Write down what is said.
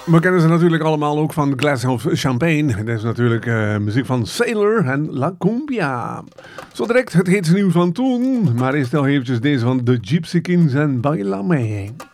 We kennen ze natuurlijk allemaal ook van Glass of Champagne. Dit is natuurlijk muziek van Sailor en La Cumbia. Zo direct het heetste nieuws van toen. Maar eerst nog eventjes deze van The Gypsy Kings en Bailame.